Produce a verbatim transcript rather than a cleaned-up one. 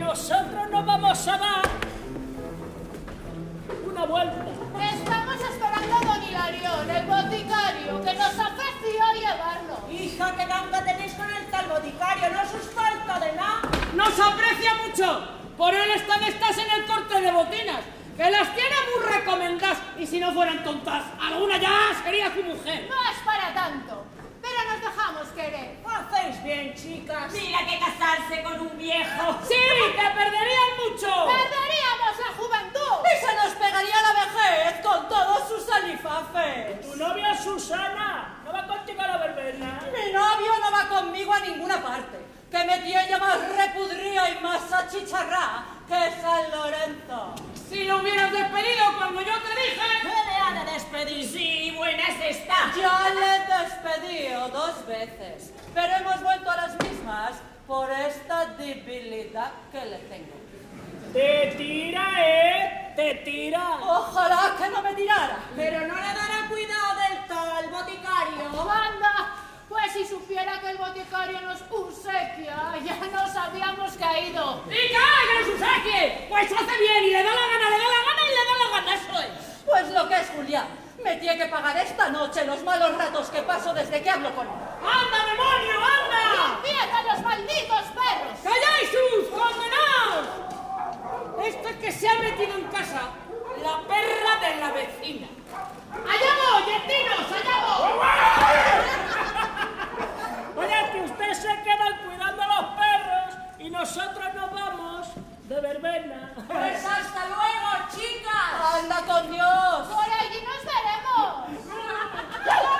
nosotros nos vamos a dar una vuelta. Estamos esperando a don Hilarión, el boticario, que nos ofreció llevarlo. Hija, qué ganga tenéis con el tal boticario, no os falta de nada. Nos aprecia mucho. Por él están estas en el corte de botinas, que las tiene muy recomendadas, y si no fueran tontas, alguna ya sería su mujer. No es para tanto, pero nos dejamos querer. Hacéis bien, chicas. Mira que casarse con un viejo. ¡Sí, que perderían mucho! ¡Perderíamos la juventud! Y se nos pegaría la vejez con todos sus alifafes. Tu novia Susana no va contigo a la verbena. Mi novio no va conmigo a ninguna parte, que me tiene más repudría y más achicharrá que San Lorenzo. Si lo hubieras despedido cuando yo te dije... ¿Qué le ha de despedir? Sí, buenas está. Ya le he despedido dos veces, pero hemos vuelto a las mismas por esta debilidad que le tengo. Te tira, ¿eh? Te tira. Ojalá que no me tirara. Pero no le dará cuidado del tal boticario. ¡Anda! Pues si supiera que el boticario nos obsequia, ya nos habíamos caído. ¡Y que que nos obsequie! Pues hace bien y le da la gana, le da la gana y le da la gana, eso es. Pues lo que es Julián, me tiene que pagar esta noche los malos ratos que paso desde que hablo con él. ¡Anda, demonio, anda! ¡Empiezan los malditos perros! ¡Calláis, sus condenados! Esto es que se ha metido en casa la perra de la vecina. ¡Allá